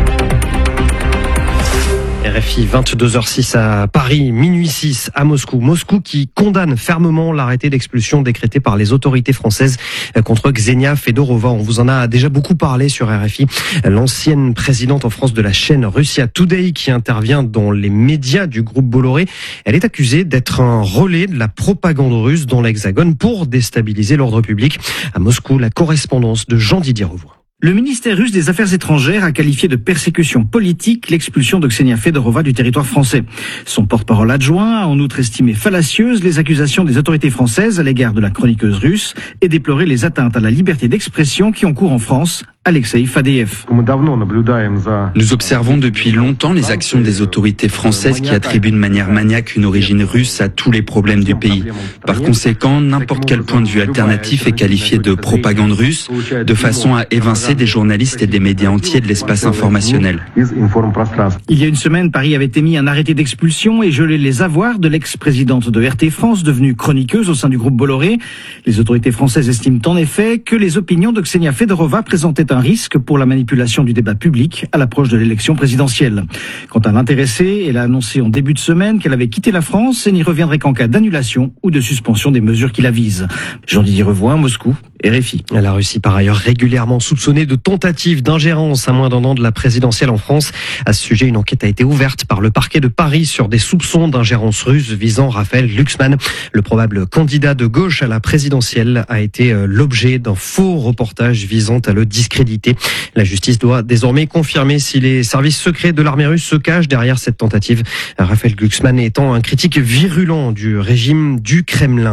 RFI, 22h06 à Paris, minuit 6 à Moscou. Moscou qui condamne fermement l'arrêté d'expulsion décrété par les autorités françaises contre Ksenia Fedorova. On vous en a déjà beaucoup parlé sur RFI. L'ancienne présidente en France de la chaîne Russia Today qui intervient dans les médias du groupe Bolloré. Elle est accusée d'être un relais de la propagande russe dans l'Hexagone pour déstabiliser l'ordre public. À Moscou, la correspondance de Jean-Didier Revoix. Le ministère russe des Affaires étrangères a qualifié de persécution politique l'expulsion de Ksenia Fedorova du territoire français. Son porte-parole adjoint a en outre estimé fallacieuses les accusations des autorités françaises à l'égard de la chroniqueuse russe et déploré les atteintes à la liberté d'expression qui ont cours en France. Alexei Fadeev. Nous observons depuis longtemps les actions des autorités françaises qui attribuent de manière maniaque une origine russe à tous les problèmes du pays. Par conséquent, n'importe quel point de vue alternatif est qualifié de propagande russe, de façon à évincer des journalistes et des médias entiers de l'espace informationnel. Il y a une semaine, Paris avait émis un arrêté d'expulsion et gelé les avoirs de l'ex-présidente de RT France, devenue chroniqueuse au sein du groupe Bolloré. Les autorités françaises estiment en effet que les opinions de Ksenia Fedorova présentaient un risque pour la manipulation du débat public à l'approche de l'élection présidentielle. Quant à l'intéressée, elle a annoncé en début de semaine qu'elle avait quitté la France et n'y reviendrait qu'en cas d'annulation ou de suspension des mesures qui la visent. Jean-Didier Revoix, Moscou, RFI. La Russie, par ailleurs, régulièrement soupçonnée de tentative d'ingérence à moins d'un an de la présidentielle en France. À ce sujet, une enquête a été ouverte par le parquet de Paris sur des soupçons d'ingérence russe visant Raphaël Glucksmann. Le probable candidat de gauche à la présidentielle a été l'objet d'un faux reportage visant à le discréditer. La justice doit désormais confirmer si les services secrets de l'armée russe se cachent derrière cette tentative. Raphaël Glucksmann étant un critique virulent du régime du Kremlin.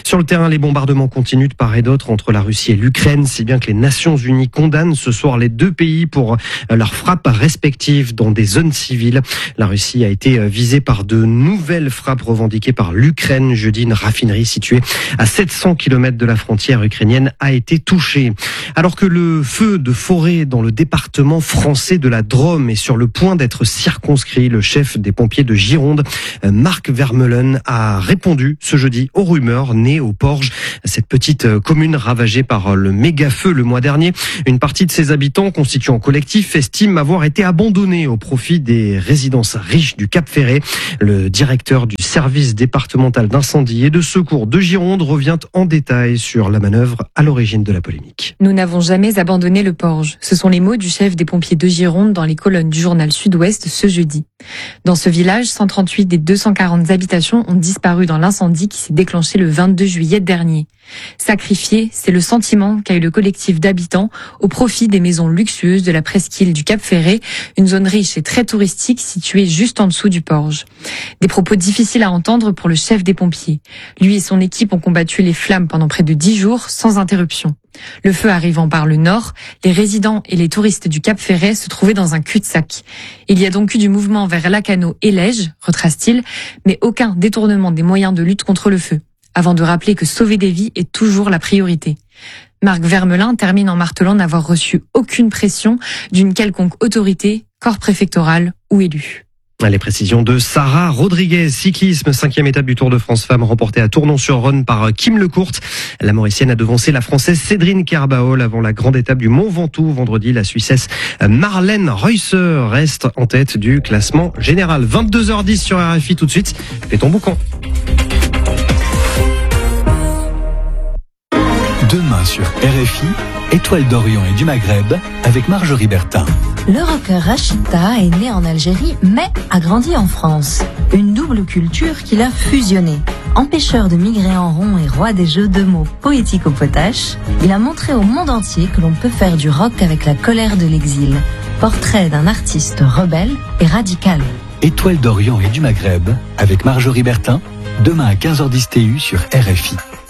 Sur le terrain, les bombardements continuent de part et d'autre entre la Russie et l'Ukraine, si bien que les Nations Unies condamnent ce soir les deux pays pour leurs frappes respectives dans des zones civiles. La Russie a été visée par de nouvelles frappes revendiquées par l'Ukraine. Jeudi, une raffinerie située à 700 km de la frontière ukrainienne a été touchée. Alors que le feu de forêt dans le département français de la Drôme est sur le point d'être circonscrit, le chef des pompiers de Gironde, Marc Vermeulen, a répondu ce jeudi aux rumeurs nées au Porge, cette petite commune ravagée par le méga-feu le mois dernier. Une partie de ses habitants, constituant collectif, estime avoir été abandonnés au profit des résidences riches du Cap-Ferret. Le directeur du service départemental d'incendie et de secours de Gironde revient en détail sur la manœuvre à l'origine de la polémique. Nous n'avons jamais abandonné le Porge. Ce sont les mots du chef des pompiers de Gironde dans les colonnes du journal Sud-Ouest ce jeudi. Dans ce village, 138 des 240 habitations ont disparu dans l'incendie qui s'est déclenché le 22 juillet dernier. Sacrifié, c'est le sentiment qu'a eu le collectif d'habitants au profit des maisons luxueuses de la presqu'île du Cap-Ferret, une zone riche et très touristique située juste en dessous du Porge. Des propos difficiles à entendre pour le chef des pompiers. Lui et son équipe ont combattu les flammes pendant près de 10 jours sans interruption. Le feu arrivant par le nord, les résidents et les touristes du Cap-Ferret se trouvaient dans un cul-de-sac. Il y a donc eu du mouvement vers Lacanau et Lège, retrace-t-il, mais aucun détournement des moyens de lutte contre le feu, avant de rappeler que sauver des vies est toujours la priorité. Marc Vermeulen termine en martelant n'avoir reçu aucune pression d'une quelconque autorité, corps préfectoral ou élu. Les précisions de Sarah Rodriguez, cyclisme, 5e étape du Tour de France Femmes remportée à Tournon-sur-Rhône par Kim Lecourte. La Mauricienne a devancé la Française Cédrine Kerbaol avant la grande étape du Mont Ventoux vendredi. La Suissesse Marlène Reusser reste en tête du classement général. 22h10 sur RFI tout de suite. Fais ton boucan. Demain sur RFI, Étoile d'Orient et du Maghreb avec Marjorie Bertin. Le rocker Rachita est né en Algérie mais a grandi en France. Une double culture qu'il a fusionnée. Empêcheur de migrer en rond et roi des jeux de mots poétiques au potache, il a montré au monde entier que l'on peut faire du rock avec la colère de l'exil. Portrait d'un artiste rebelle et radical. Étoile d'Orient et du Maghreb avec Marjorie Bertin, demain à 15h10 TU sur RFI.